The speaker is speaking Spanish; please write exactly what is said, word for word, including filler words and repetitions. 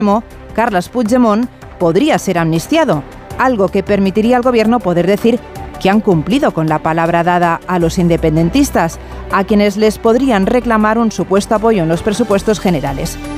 Carles Puigdemont podría ser amnistiado, algo que permitiría al gobierno poder decir que han cumplido con la palabra dada a los independentistas, a quienes les podrían reclamar un supuesto apoyo en los presupuestos generales.